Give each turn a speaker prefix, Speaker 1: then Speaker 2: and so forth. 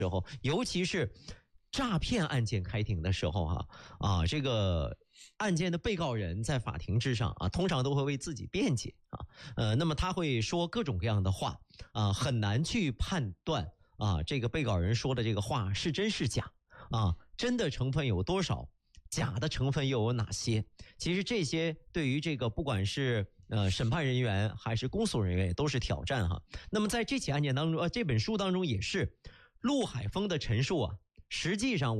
Speaker 1: 时候，尤其是诈骗案件开庭的时候这个案件的被告人在法庭之上通常都会为自己辩解那么他会说各种各样的话很难去判断这个被告人说的这个话是真是假真的成分有多少，假的成分又有哪些？其实这些对于这个不管是审判人员还是公诉人员也都是挑战那么在这起案件当中这本书当中也是陆海峰的陈述实际上